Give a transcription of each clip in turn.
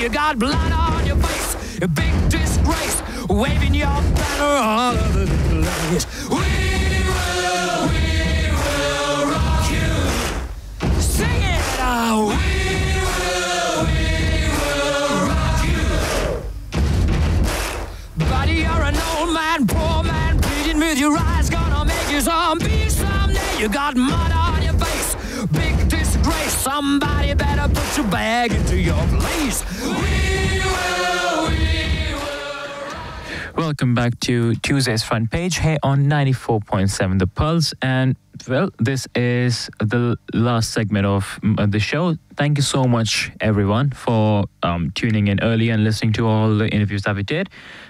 You got blood on your face, a big disgrace, waving your banner all over the place. We will rock you. Sing it out. We will rock you. Buddy, you're an old man, poor man, pleading with your eyes, gonna make you zombie someday. You got mud on your face, big disgrace. Somebody better put your bag into your place. We will. Welcome back to Tuesday's Front Page here on 94.7 The Pulse. And, well, this is the last segment of the show. Thank you so much, everyone, for tuning in early and listening to all the interviews that we did.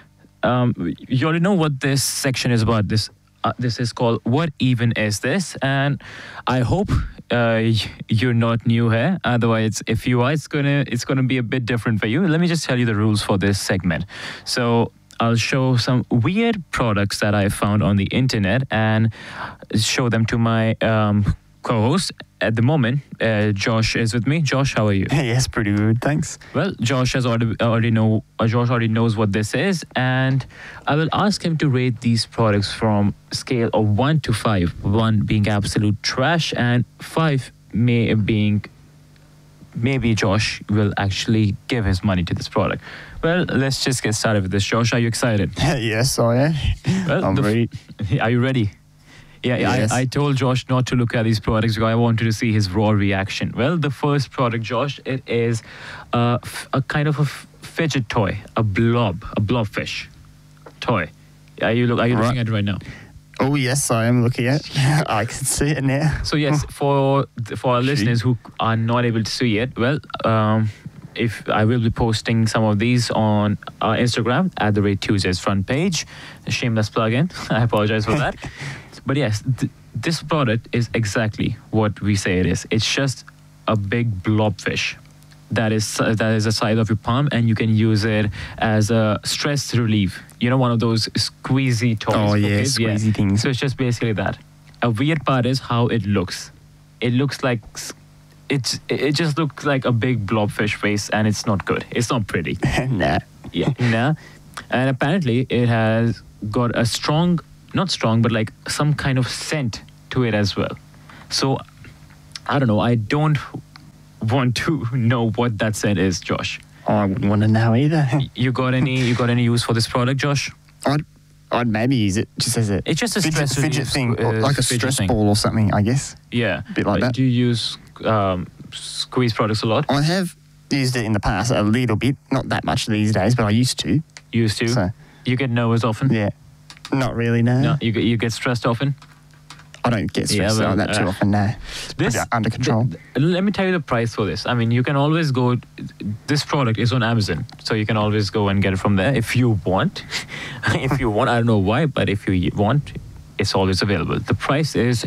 You already know what this section is about. This is called What Even Is This? And I hope you're not new here. Otherwise, if you are, it's gonna be a bit different for you. Let me just tell you the rules for this segment. So I'll show some weird products that I found on the internet and show them to my co-host. At the moment, Josh is with me. Josh, how are you? Yes, pretty good, thanks. Well, Josh already knows what this is, and I will ask him to rate these products from a scale of 1 to 5. 1 being absolute trash, and 5 maybe Josh will actually give his money to this product. Well, let's just get started with this. Josh, are you excited? Yes, I am. Well, I'm ready. Are you ready? Yeah, yes. I told Josh not to look at these products because I wanted to see his raw reaction. Well, the first product, Josh, it is a kind of a fidget toy, a blobfish toy. Are you looking at it right now? Oh, yes, I am looking at it. I can see it now. So, yes, for our listeners who are not able to see it, well, if I will be posting some of these on our Instagram at @Tuesday's Front Page. A shameless plug-in. I apologize for that. But yes, this product is exactly what we say it is. It's just a big blobfish that is the size of your palm, and you can use it as a stress relief. You know, one of those squeezy toys. Oh, yeah, squeezy things. So it's just basically that. A weird part is how it looks. It looks like it just looks like a big blobfish face, and it's not good. It's not pretty. Nah. Yeah, nah. And apparently, it has got a strong. Not strong, but like some kind of scent to it as well. So, I don't know. I don't want to know what that scent is, Josh. I wouldn't want to know either. You got any use for this product, Josh? I'd maybe use it just as a... It's just a fidget thing, like a stress ball or something, I guess. Yeah. A bit like that. Do you use squeeze products a lot? I have used it in the past a little bit. Not that much these days, but I used to. Used to? So, you get nervous often? yeah. Not really, no. No, you get stressed often? I don't get stressed out that too often, no. This under control. Let me tell you the price for this. I mean, you can always go... This product is on Amazon, so you can always go and get it from there if you want. If you want, I don't know why, but if you want, it's always available. The price is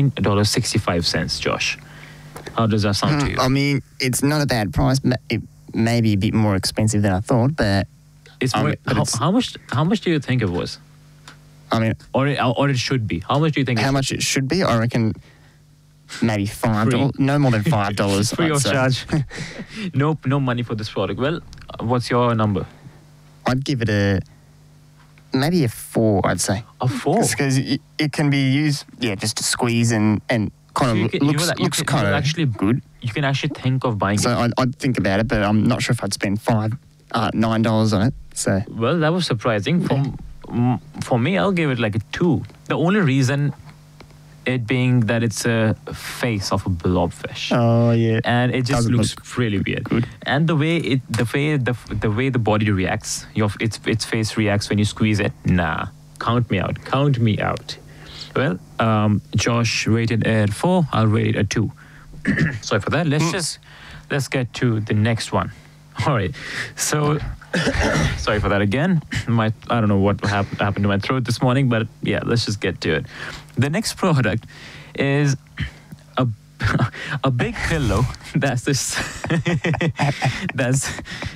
$9.65, Josh. How does that sound to you? I mean, it's not a bad price. It may be a bit more expensive than I thought, but... It's more, how much do you think it was? I mean, or it should be. How much do you think? How much it should be? I reckon maybe $5. No more than $5. Free of charge. No money for this product. Well, what's your number? I'd give it maybe a 4. I'd say a 4 because it can be used, just to squeeze and kind of looks kind of actually good. You can actually think of buying it. So I'd think about it, but I'm not sure if I'd spend $9 on it. So well, that was surprising. For me, I'll give it like a 2. The only reason it being that it's a face of a blobfish. Oh yeah, and it just looks really weird. Good. And the way the body reacts, its face reacts when you squeeze it. Nah, count me out. Well, Josh rated it 4. I'll rate it a 2. Sorry for that. Let's get to the next one. All right. So. Sorry for that again. I don't know what happened to my throat this morning, but yeah, let's just get to it. The next product is a big pillow. That's this. that's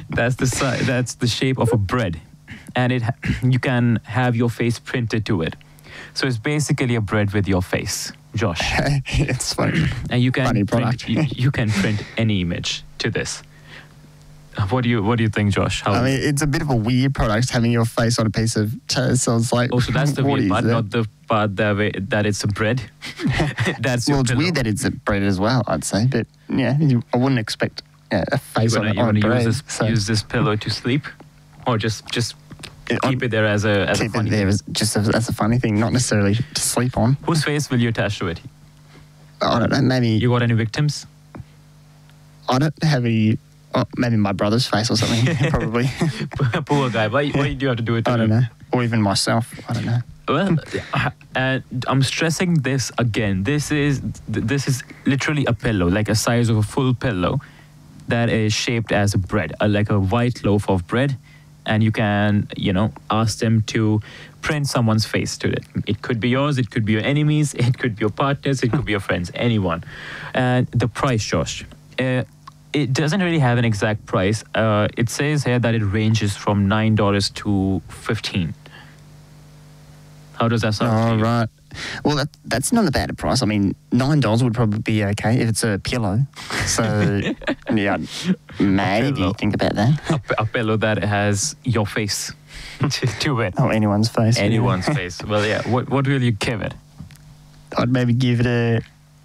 the shape of a bread, and you can have your face printed to it. So it's basically a bread with your face, Josh. It's funny. And you can funny product. You can print any image to this. What do you think, Josh? I mean, it's a bit of a weird product having your face on a piece of toast. So it's like, oh, so that's the weird part, not the part that it's a bread. That's well, it's weird that it's a bread as well, I'd say. But yeah, I wouldn't expect a face on a bread. Use this pillow to sleep, or just keep it there as a funny thing. As a funny thing, not necessarily to sleep on. Whose face will you attach to it? I don't know. Maybe you got any victims? I don't have any. Oh, maybe my brother's face or something, probably. Poor guy. Why do you have to do it to him? I don't know. Or even myself. I don't know. Well, I'm stressing this again. This is literally a pillow, like a size of a full pillow that is shaped as a bread, like a white loaf of bread. And you can, ask them to print someone's face to it. It could be yours, it could be your enemies, it could be your partners, it could be your friends, anyone. And the price, Josh. It doesn't really have an exact price. It says here that it ranges from $9 to $15. How does that sound? Oh, right. Well, that's not a bad price. I mean, $9 would probably be okay if it's a pillow. So, yeah, maybe think about that. A pillow that has your face to it. Oh, anyone's face. Anyone's face. Well, yeah. What will you give it? I'd maybe give it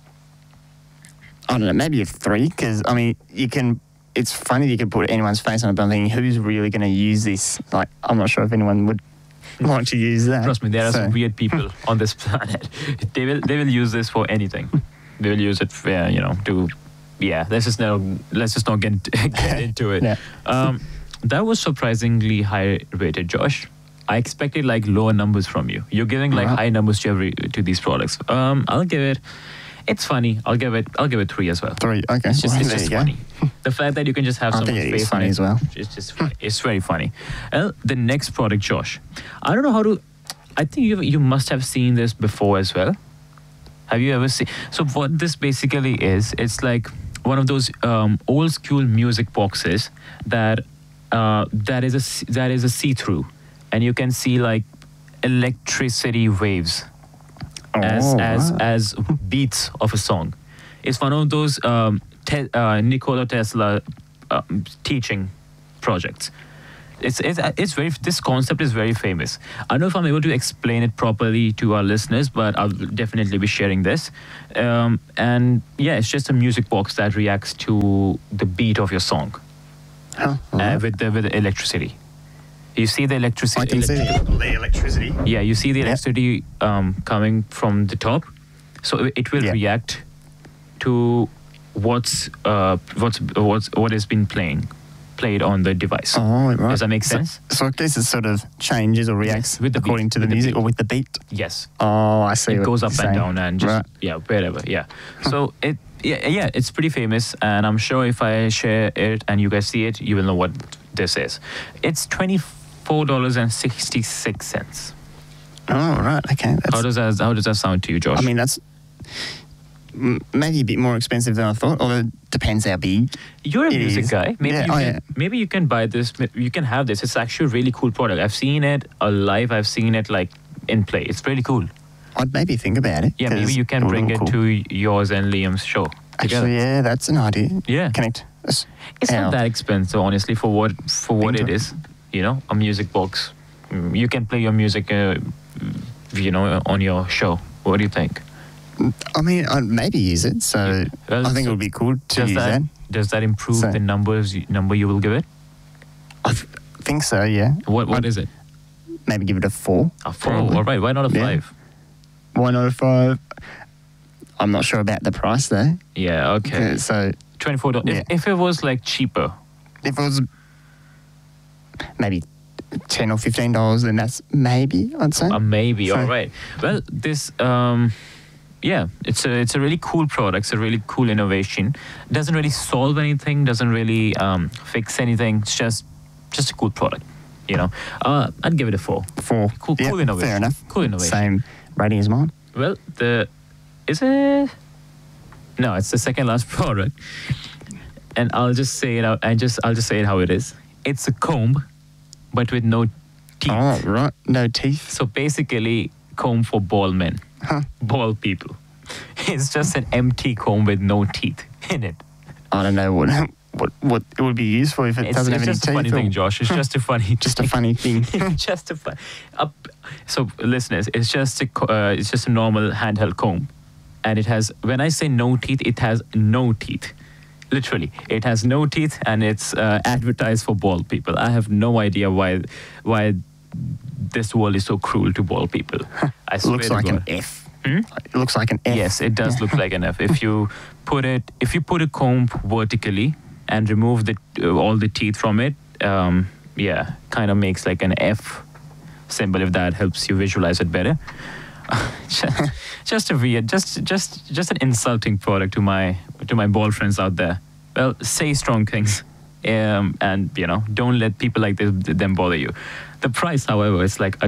I don't know, maybe a 3, because, I mean, it's funny you can put anyone's face on it, but I'm thinking, who's really going to use this? Like, I'm not sure if anyone would want to use that. Trust me, there are some weird people on this planet. They will use this for anything. They will use it for, let's just not get into it. Yeah. That was surprisingly high rated, Josh. I expected like lower numbers from you. You're giving like high numbers to these products. I'll give it. It's funny. I'll give it 3 as well. 3, okay. It's just funny. The fact that you can just have someone's face on it. As well. It's just funny. It's very funny. Well, the next product, Josh. I don't know how to. I think you must have seen this before as well. Have you ever seen? So what this basically is, it's like one of those old school music boxes that is a see-through, and you can see like electricity waves. As beats of a song. It's one of those Nikola Tesla teaching projects. It's very, this concept is very famous. I don't know if I'm able to explain it properly to our listeners, but I'll definitely be sharing this. And yeah, it's just a music box that reacts to the beat of your song with the electricity. You see the electricity. I can see the electricity. Yeah, you see the electricity coming from the top, so it will react to what has been played on the device. Oh, right. Does that make sense? So I guess it sort of changes or reacts according to the music or with the beat. Yes. Oh, I see. It goes up and down and just wherever. Yeah. So it's pretty famous, and I'm sure if I share it and you guys see it, you will know what this is. It's $24.66. Oh, right. Okay. How does that sound to you, Josh? I mean, that's maybe a bit more expensive than I thought, although it depends how big. You're a music guy. Maybe you can buy this. You can have this. It's actually a really cool product. I've seen it live. I've seen it like in play. It's really cool. I'd maybe think about it. Yeah, maybe you can bring it to yours and Liam's show together. Actually, yeah, that's an idea. Yeah. Connect. It's not that expensive, honestly, for what it is. A music box. You can play your music, on your show. What do you think? I mean, I'd maybe use it. So I think it would be cool to use that. Does that improve the number you will give it? I think so, yeah. What is it? Maybe give it a 4. A 4? All right. Why not a 5? Why not a 5? I'm not sure about the price, though. Yeah, okay. So $24. Yeah. If it was, like, cheaper. If it was maybe $10 or $15, then that's maybe, I'd say. Maybe, all right. Well, this... it's a really cool product. It's a really cool innovation. Doesn't really solve anything. Doesn't really fix anything. It's just a cool product. I'd give it a 4. 4. Cool innovation. Fair enough. Cool innovation. Same rating as mine. Well, is it? No, it's the second last product, and I'll just say it out. I'll just say it how it is. It's a comb, but with no teeth. Oh, right. No teeth. So basically, comb for bald men. Bald people. It's just an empty comb with no teeth in it. I don't know what it would be used for if it doesn't have any just a teeth. funny thing, Josh. It's just a funny, Just a funny thing. just a fun. So, listeners, it's just a normal handheld comb, and it has. When I say no teeth, it has no teeth. Literally, it has no teeth, and it's advertised for bald people. I have no idea why this world is so cruel to bald people. I swear Looks to like God. an F. Hmm? It looks like an F. Yes, it does look like an F. If you put a comb vertically and remove all the teeth from it, kind of makes like an F symbol. If that helps you visualize it better. just an insulting product to my bald friends out there. Well, say strong things, and don't let people like them bother you. The price, however, is like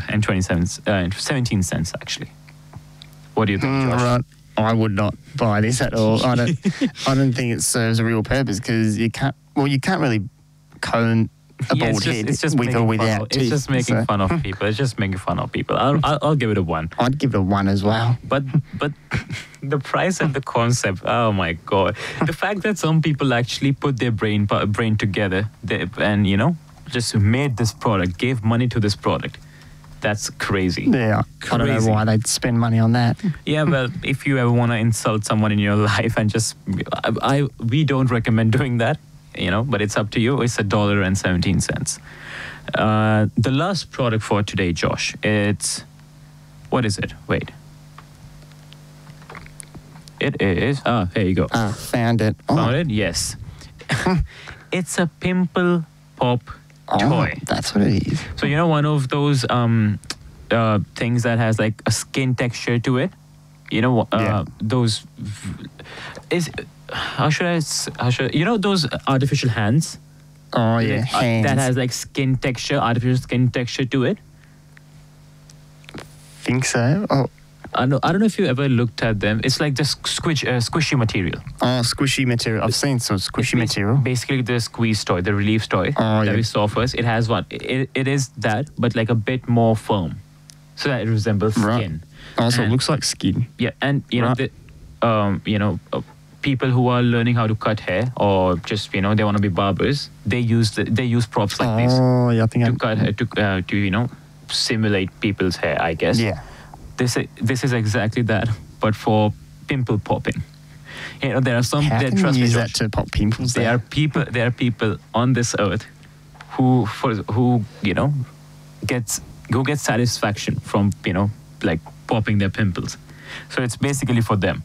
$1.17 actually. What do you think, Josh? Right. I would not buy this at all. I don't think it serves a real purpose because you can't really comb a bald head with or without teeth. It's just making fun of people. It's just making fun of people. I'll give it a 1. I'd give it a 1 as well. But the price and the concept, oh my God. The fact that some people actually put their brain together and, just made this product, gave money to this product. That's crazy. Yeah, I don't know why they'd spend money on that. Yeah, well, if you ever want to insult someone in your life and we don't recommend doing that, but it's up to you. It's $1.17. The last product for today, Josh, what is it? Wait. It is, here you go. Found it. Found it? Yes. It's a pimple pop toy. That's what it is. So one of those things that has like a skin texture to it. Those how should I those artificial hands? Oh yeah, hands. That has like artificial skin texture to it. Think so. Oh. I don't know if you ever looked at them. It's like this squishy material. Oh, squishy material. I've seen some squishy material. Basically, the squeeze toy, the relief toy that we saw first. It has what? It is that, but like a bit more firm, so that it resembles skin. Also, it looks like skin. Yeah, and people who are learning how to cut hair or just they want to be barbers, they use props like these. Oh, yeah, I think to cut hair to simulate people's hair, I guess. Yeah. This is exactly that, but for pimple popping. There are some. How can you use that to pop pimples? There are people on this earth who gets satisfaction from like popping their pimples. So it's basically for them.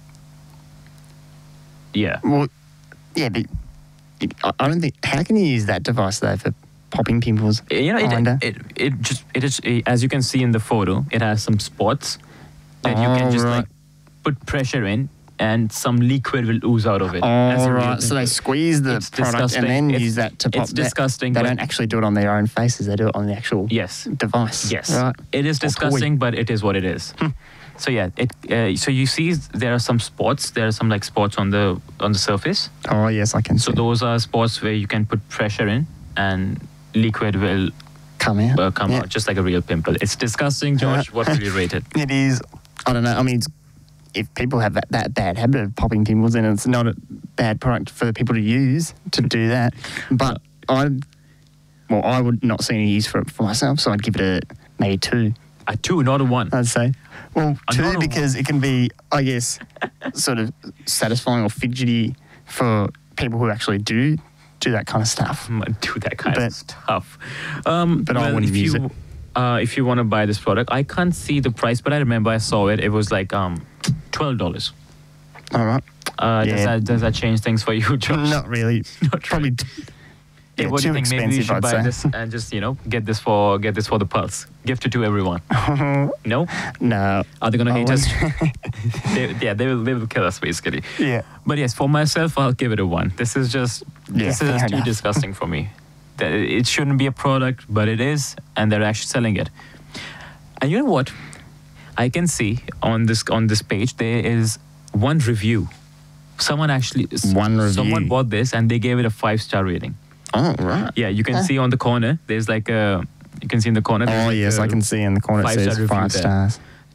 Yeah. Well, yeah, but I don't think. How can you use that device though for popping pimples? It is, as you can see in the photo, it has some spots that you can just like put pressure in and some liquid will ooze out of it. Oh, right. So they squeeze the product disgusting. and then use that to pop. It's disgusting. They don't actually do it on their own faces. They do it on the actual device. Yes. Right. It is disgusting, but it is what it is. So yeah, so you see there are some spots. There are some like spots on the surface. Oh yes, I can see. So those are spots where you can put pressure in and liquid will come out. Out just like a real pimple. It's disgusting, Josh. What will you rate it? It is. I don't know. I mean, if people have that bad habit of popping pimples, then it's not a bad product for the people to use to do that. But I would not see any use for it for myself, so I'd give it a maybe 2. A 2, not a 1. I'd say. Well, 2 because it can be, I guess, sort of satisfying or fidgety for people who actually do that kind of stuff. Do that kind of stuff. But I wouldn't use it. If you want to buy this product, I can't see the price, but I remember I saw it. It was like $12. All right. Does that change things for you, Josh? Not really. Probably. Yeah, what do you think? Maybe you should buy this and just get this for the pulse. Gift it to everyone. No. No. Are they gonna hate us? They will kill us basically. Yeah. But yes, for myself, I'll give it a 1. This is just too disgusting for me. It shouldn't be a product, but it is, and they're actually selling it. And you know what? I can see on this page there is one review. Someone bought this and they gave it a 5-star rating. Oh, right. Yeah, you can see on the corner, there's like you can see in the corner. Oh, yes, I can see in the corner it says 5 stars.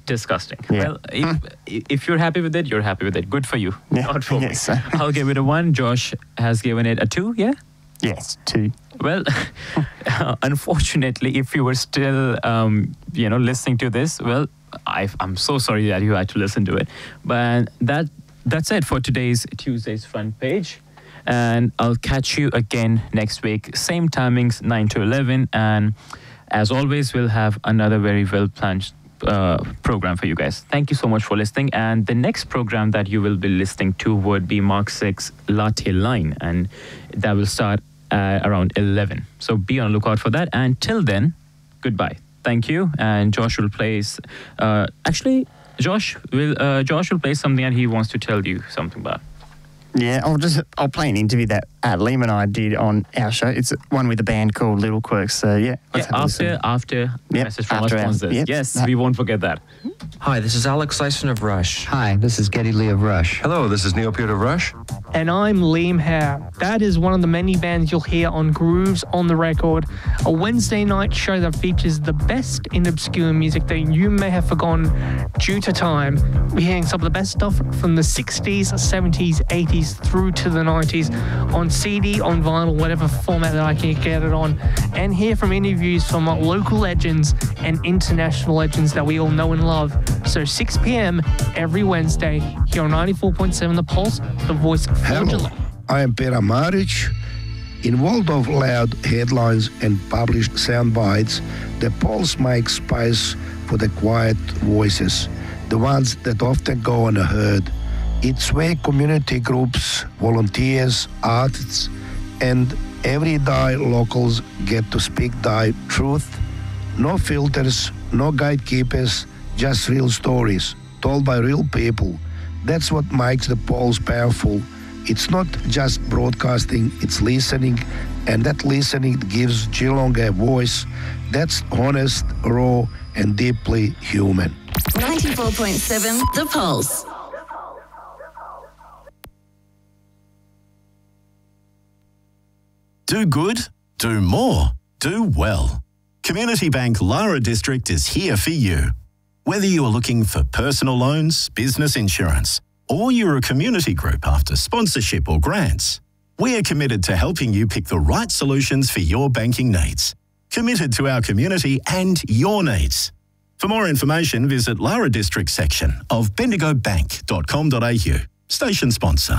Disgusting. Yeah. Well, if you're happy with it, you're happy with it. Good for you. Yeah, Not for I me. guess so. I'll give it a 1. Josh has given it a 2, yeah? Yes, 2. Well, unfortunately, if you were still, listening to this, well, I'm so sorry that you had to listen to it. But that's it for today's Tuesday's front page. And I'll catch you again next week. Same timings, 9 to 11. And as always, we'll have another very well-planned program for you guys. Thank you so much for listening. And the next program that you will be listening to would be Mark 6 Latte Line. And that will start around 11. So be on the lookout for that. And till then, goodbye. Thank you. And Josh will play... Josh will play something and he wants to tell you something about. Yeah, I'll play an interview that Liam and I did on our show. It's one with a band called Little Quirks. So After message from our sponsors. Yes, we won't forget that. Hi, this is Alex Lyson of Rush. Hi, this is Geddy Lee of Rush. Hello, this is Neil Peart of Rush. And I'm Liam Howe. That is one of the many bands you'll hear on Grooves on the Record, a Wednesday night show that features the best in obscure music that you may have forgotten due to time. We're hearing some of the best stuff from the 60s, 70s, 80s through to the 90s on CD, on vinyl, whatever format that I can get it on, and hear from interviews from local legends and international legends that we all know and love. So 6 p.m. every Wednesday here on 94.7 The Pulse, the voice of Hello, I am Pera Maric. In world of loud headlines and published sound bites, the Pulse makes space for the quiet voices, the ones that often go unheard. It's where community groups, volunteers, artists, and everyday locals get to speak their truth. No filters, no gatekeepers, just real stories told by real people. That's what makes the Pulse powerful. It's not just broadcasting, it's listening, and that listening gives Geelong a voice that's honest, raw, and deeply human. 94.7 The Pulse. Do good, do more, do well. Community Bank Lara District is here for you. Whether you are looking for personal loans, business insurance, or you're a community group after sponsorship or grants, we are committed to helping you pick the right solutions for your banking needs. Committed to our community and your needs. For more information, visit Lara District section of bendigobank.com.au. Station sponsor.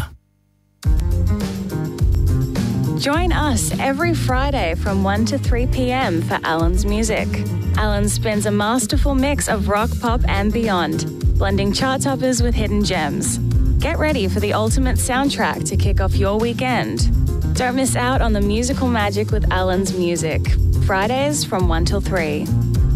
Join us every Friday from 1 to 3 p.m. for Alan's Music. Alan spins a masterful mix of rock, pop and beyond, blending chart toppers with hidden gems. Get ready for the ultimate soundtrack to kick off your weekend. Don't miss out on the musical magic with Alan's Music. Fridays from 1 till 3.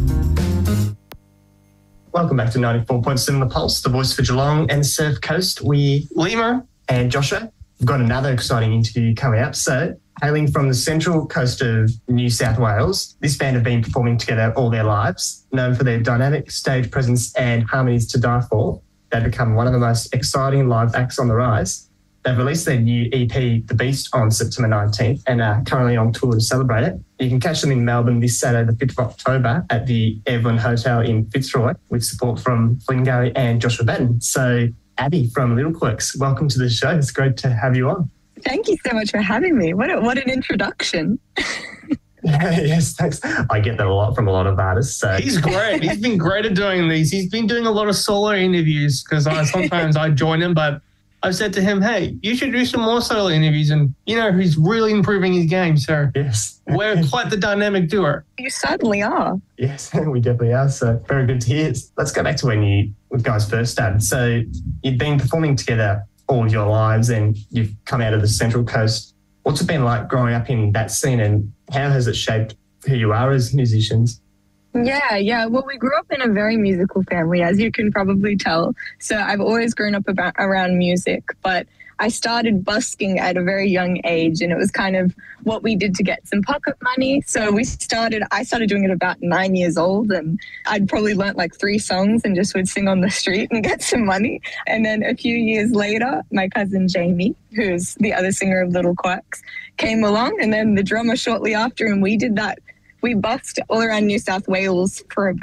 Welcome back to 94.7 The Pulse, the voice for Geelong and Surf Coast. Lima and Joshua, we've got another exciting interview coming up. So, hailing from the central coast of New South Wales, this band have been performing together all their lives. Known for their dynamic stage presence and harmonies to die for, they've become one of the most exciting live acts on the rise. They've released their new EP, The Beast, on September 19th and are currently on tour to celebrate it. You can catch them in Melbourne this Saturday, the 5th of October, at the Evelyn Hotel in Fitzroy, with support from Flynn Gary and Joshua Batten. So, Abby from Little Quirks, welcome to the show. It's great to have you on. Thank you so much for having me. What an introduction. Yes, thanks. I get that a lot from a lot of artists. So. He's great. He's been great at doing these. He's been doing a lot of solo interviews because sometimes I join him, but I've said to him, hey, you should do some more solo interviews. And, he's really improving his game. So yes, we're quite the dynamic duo. You certainly are. Yes, we definitely are. So very good to hear. Let's go back to when you guys first started. So you've been performing together all of your lives and you've come out of the Central Coast. What's it been like growing up in that scene and how has it shaped who you are as musicians? Yeah. Well, we grew up in a very musical family, as you can probably tell. So I've always grown up around music, but I started busking at a very young age, and it was kind of what we did to get some pocket money. So I started doing it about 9 years old, and I'd probably learnt like 3 songs and just would sing on the street and get some money. And then a few years later, my cousin Jamie, who's the other singer of Little Quirks, came along, and then the drummer shortly after, and we did that. We busked all around New South Wales for about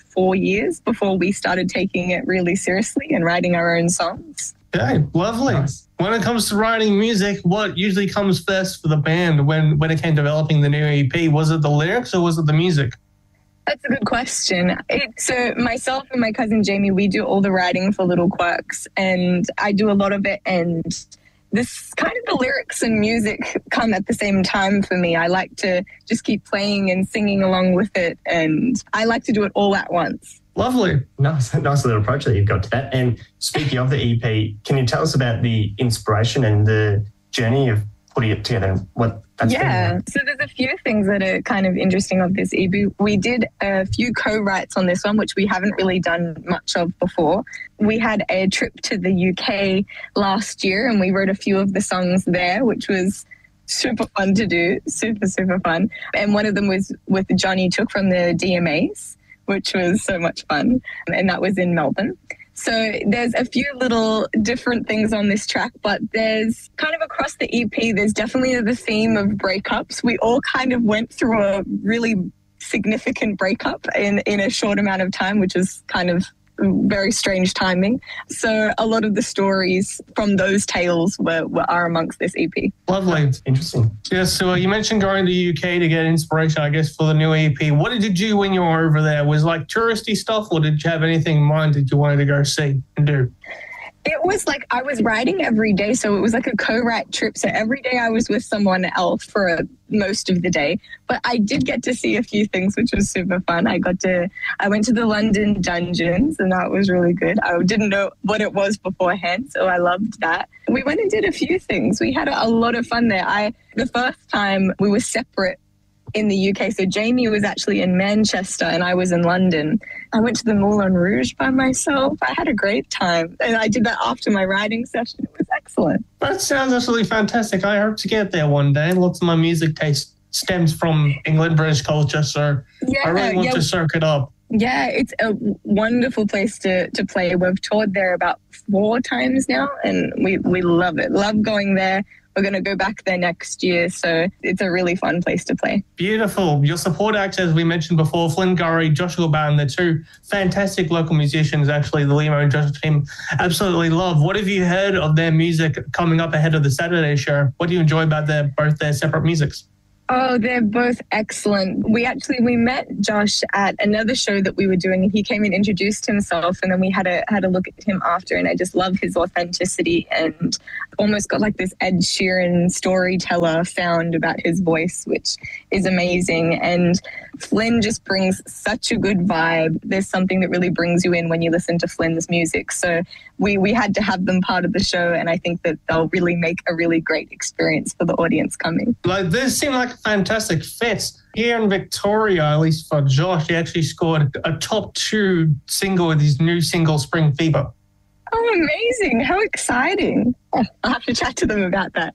4 years before we started taking it really seriously and writing our own songs. Okay, lovely. Nice. When it comes to writing music, what usually comes first for the band when it came developing the new EP? Was it the lyrics or was it the music? That's a good question. So myself and my cousin Jamie, we do all the writing for Little Quirks, and I do a lot of it, and this kind of the lyrics and music come at the same time for me. I like to just keep playing and singing along with it, and I like to do it all at once. Lovely. Nice little approach that you've got to that. And speaking of the EP, can you tell us about the inspiration and the journey of putting it together and what that's been like? So there's a few things that are kind of interesting of this EP. We did a few co-writes on this one, which we haven't really done much of before. We had a trip to the UK last year and we wrote a few of the songs there, which was super fun to do, super fun. And one of them was with Johnny Took from the DMAs, which was so much fun. And that was in Melbourne. So there's a few little different things on this track, but there's kind of across the EP, there's definitely the theme of breakups. We all kind of went through a really significant breakup in a short amount of time, which is kind of very strange timing. So a lot of the stories from those tales are amongst this EP. Lovely. Interesting. Yes, so you mentioned going to the UK to get inspiration, I guess, for the new EP. What did you do when you were over there? Was like touristy stuff, or did you have anything in mind that you wanted to go see and do? It was like I was writing every day, so it was like a co-write trip. So every day I was with someone else for most of the day. But I did get to see a few things, which was super fun. I went to the London Dungeons, and that was really good. I didn't know what it was beforehand, so I loved that. We went and did a few things. We had a lot of fun there. The first time we were separate in the UK. So Jamie was actually in Manchester and I was in London. I went to the Moulin Rouge by myself. I had a great time. And I did that after my writing session. It was excellent. That sounds absolutely fantastic. I hope to get there one day. Lots of my music taste stems from England, British culture. So I really want to soak it up. Yeah, it's a wonderful place to play. We've toured there about 4 times now and we love it. Love going there. We're going to go back there next year, so it's a really fun place to play. Beautiful. Your support acts, as we mentioned before, Flynn Gurry, Joshua Barton, they're 2 fantastic local musicians, actually, the Limo and Joshua team absolutely love. What have you heard of their music coming up ahead of the Saturday show? What do you enjoy about both their separate musics? Oh, they're both excellent. We met Josh at another show that we were doing, and he came and introduced himself, and then we had a look at him after, and I just love his authenticity and almost got like this Ed Sheeran storyteller sound about his voice, which is amazing. And Flynn just brings such a good vibe. There's something that really brings you in when you listen to Flynn's music. So we had to have them part of the show, and I think that they'll really make a really great experience for the audience coming. Like, this seemed like a fantastic fit. Here in Victoria, at least for Josh, he actually scored a top 2 single with his new single, Spring Fever. Oh, amazing. How exciting. Oh, I'll have to chat to them about that.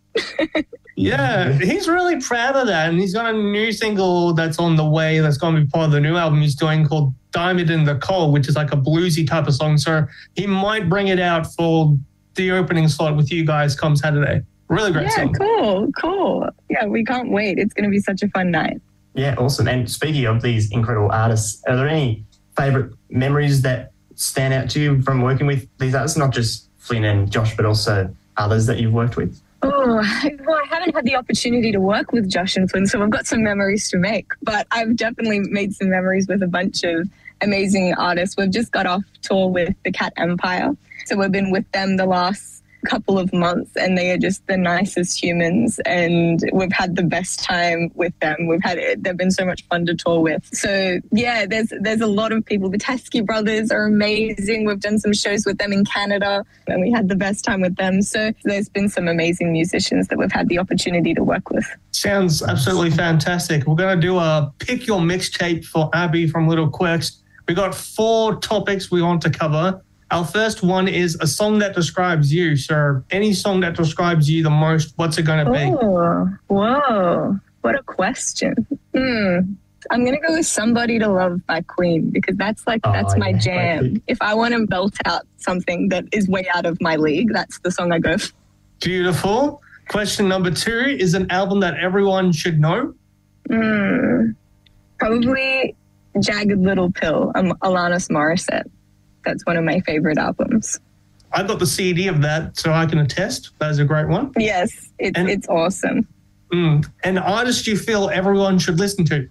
Yeah, he's really proud of that. And he's got a new single that's on the way that's going to be part of the new album he's doing called Diamond in the Coal, which is like a bluesy type of song. So he might bring it out for the opening slot with you guys come Saturday. Really great song. Yeah, cool. Yeah, we can't wait. It's going to be such a fun night. Yeah, awesome. And speaking of these incredible artists, are there any favourite memories that stand out to you from working with these artists, not just Flynn and Josh, but also others that you've worked with? Oh, well, I haven't had the opportunity to work with Josh and Flynn, so I've got some memories to make. But I've definitely made some memories with a bunch of amazing artists. We've just got off tour with the Cat Empire. So we've been with them the last couple of months, and they are just the nicest humans, and we've had the best time with them. They've been so much fun to tour with. So yeah, there's a lot of people. The Teskey brothers are amazing. We've done some shows with them in Canada and we had the best time with them. So there's been some amazing musicians that we've had the opportunity to work with. Sounds absolutely fantastic. We're going to do a pick your mixtape for Abby from Little Quirks. We got 4 topics we want to cover. Our first one is a song that describes you. So any song that describes you the most, what's it going to be? Oh, whoa. What a question. I'm going to go with Somebody to Love by Queen, because that's my jam. If I want to belt out something that is way out of my league, that's the song I go for. Beautiful. Question number 2 is an album that everyone should know. Probably Jagged Little Pill, Alanis Morissette. That's one of my favorite albums. I got the CD of that, so I can attest. That is a great one. Yes, it's awesome. An artist you feel everyone should listen to?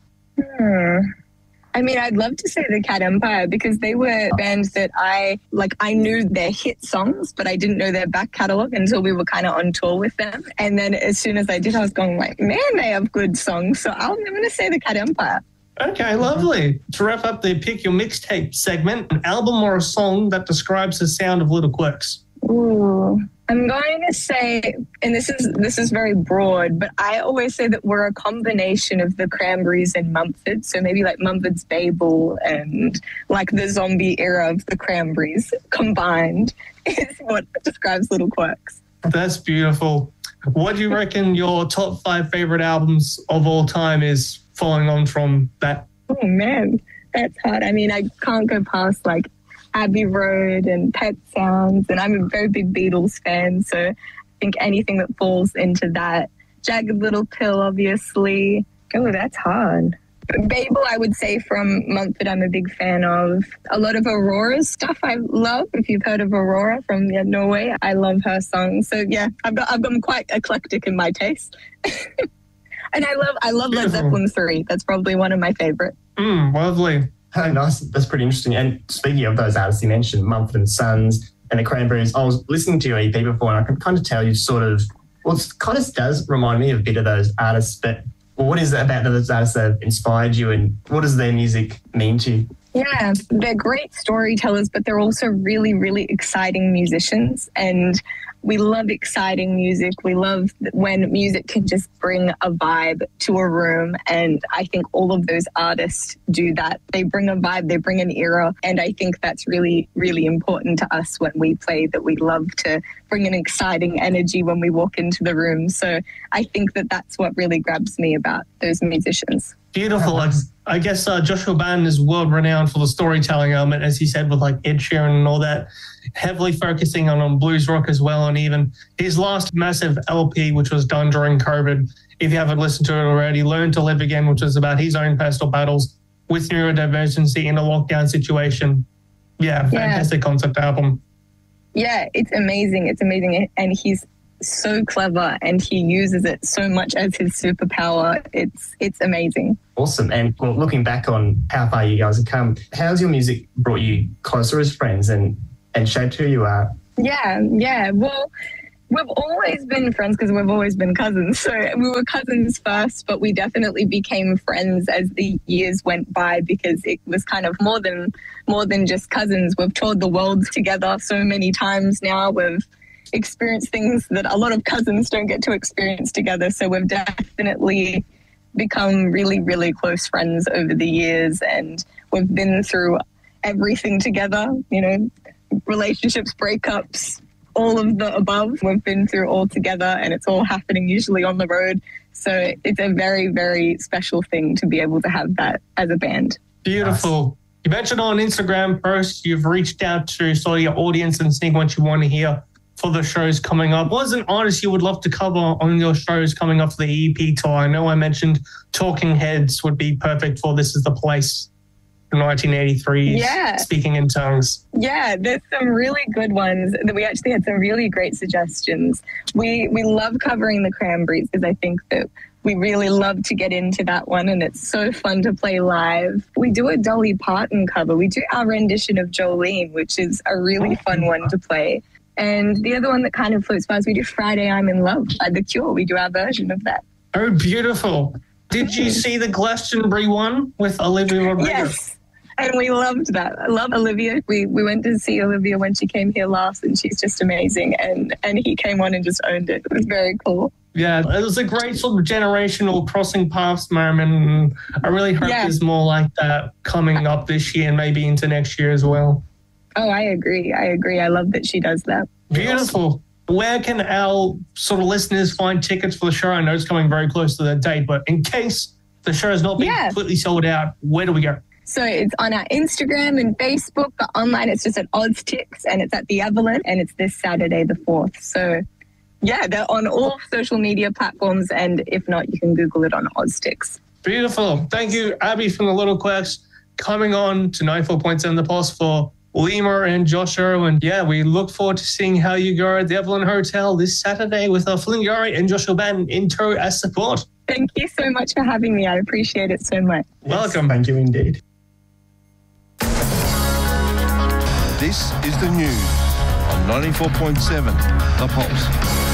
I mean, I'd love to say the Cat Empire because they were bands that I knew their hit songs, but I didn't know their back catalogue until we were kind of on tour with them. And then as soon as I did, I was going like, man, they have good songs. So I'm going to say the Cat Empire. Okay, lovely. To wrap up the Pick Your Mixtape segment, an album or a song that describes the sound of Little Quirks. Ooh, I'm going to say, and this is very broad, but I always say that we're a combination of the Cranberries and Mumford. So maybe like Mumford's Babel and like the zombie era of the Cranberries combined is what describes Little Quirks. That's beautiful. What do you reckon your top 5 favorite albums of all time is, following on from that? Oh man, that's hard. I mean, I can't go past like Abbey Road and Pet Sounds, and I'm a very big Beatles fan, so I think anything that falls into that. Jagged Little Pill, obviously. Oh, that's hard. Babel, I would say from Mumford, I'm a big fan of. A lot of Aurora's stuff I love. If you've heard of Aurora from Norway, I love her songs. So yeah, I'm quite eclectic in my taste. And I love Led Zeppelin 3. That's probably one of my favorite. Lovely. Oh, nice. That's pretty interesting. And speaking of those artists you mentioned, Mumford & Sons and the Cranberries, I was listening to your EP before and I can kind of tell you it kind of does remind me of a bit of those artists, but what is it about those artists that have inspired you and what does their music mean to you? Yeah, they're great storytellers, but they're also really, really exciting musicians. And we love exciting music. We love when music can just bring a vibe to a room. And I think all of those artists do that. They bring a vibe, they bring an era. And I think that's really, really important to us when we play, that we love to bring an exciting energy when we walk into the room. So I think that that's what really grabs me about those musicians. Beautiful. I guess Joshua Bannon is world renowned for the storytelling element, as he said, with like Ed Sheeran and all that, heavily focusing on blues rock as well. And even his last massive LP, which was done during COVID, if you haven't listened to it already, Learn to Live Again, which is about his own personal battles with neurodivergency in a lockdown situation. Yeah, fantastic concept album. Yeah, it's amazing. It's amazing. And he's so clever and he uses it so much as his superpower. It's amazing. Awesome. And well, looking back on how far you guys have come, how's your music brought you closer as friends and shaped who you are? Yeah. Well, we've always been friends because we've always been cousins. So we were cousins first, but we definitely became friends as the years went by because it was kind of more than just cousins. We've toured the world together so many times now. We've experienced things that a lot of cousins don't get to experience together. So we've definitely become really, really close friends over the years, and we've been through everything together, relationships, breakups, all of the above. We've been through all together, and it's all happening usually on the road. So it's a very, very special thing to be able to have that as a band. Beautiful. You mentioned on Instagram posts you've reached out to sort of your audience and seeing what you want to hear for the shows coming up. What is an artist you would love to cover on your shows coming up for the EP tour? I know I mentioned Talking Heads would be perfect for This Is the Place, 1983's Speaking in Tongues. Yeah, there's some really good ones. We actually had some really great suggestions. We love covering the Cranberries because I think that we really love to get into that one and it's so fun to play live. We do a Dolly Parton cover. We do our rendition of Jolene, which is a really fun one to play. And the other one that kind of floats past, we do Friday I'm in Love by The Cure. We do our version of that. Oh, beautiful. Did you see the Glastonbury one with Olivia Rodrigo? Yes, and we loved that. I love Olivia. We went to see Olivia when she came here last, and she's just amazing. And he came on and just owned it. It was very cool. Yeah, it was a great sort of generational crossing paths moment. I really hope there's more like that coming up this year and maybe into next year as well. Oh, I agree. I love that she does that. Beautiful. Where can our sort of listeners find tickets for the show? I know it's coming very close to the date, but in case the show has not been completely sold out, where do we go? So it's on our Instagram and Facebook, but online it's just at OzTix and it's at the Evelyn and it's this Saturday the 4th. So yeah, they're on all social media platforms and if not, you can Google it on OzTix. Beautiful. Thank you, Abby from the Little Quirks. coming on to 94.7 The Pulse for Lemur and Joshua. And yeah, we look forward to seeing how you go at the Evelyn Hotel this Saturday with Flingari and Joshua Bannon in tow as support. Thank you so much for having me. I appreciate it so much. Welcome. Thank you indeed. This is the news on 94.7 The Pulse.